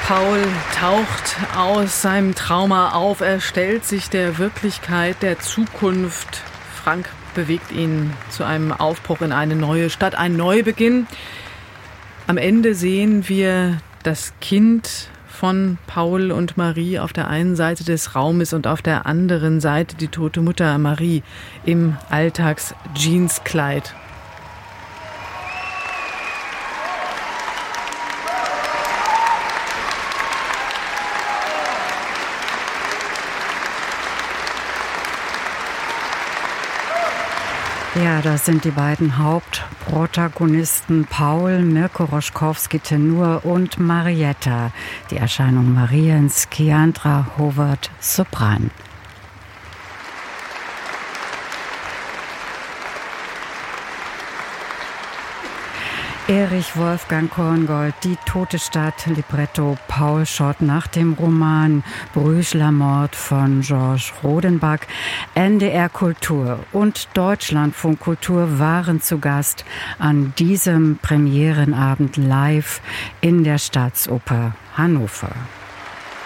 Paul taucht aus seinem Trauma auf, er stellt sich der Wirklichkeit, der Zukunft. Frank bewegt ihn zu einem Aufbruch in eine neue Stadt, ein Neubeginn. Am Ende sehen wir das Kind von Paul und Marie auf der einen Seite des Raumes und auf der anderen Seite die tote Mutter Marie im Alltags-Jeanskleid. Ja, das sind die beiden Hauptprotagonisten Paul, Mirko Roschkowski Tenor und Marietta, die Erscheinung Mariens, Kiandra Howard Sopran. Erich Wolfgang Korngold, Die tote Stadt, Libretto Paul Schott nach dem Roman Bruges la Mort von Georges Rodenbach. NDR Kultur und Deutschlandfunk Kultur waren zu Gast an diesem Premierenabend live in der Staatsoper Hannover.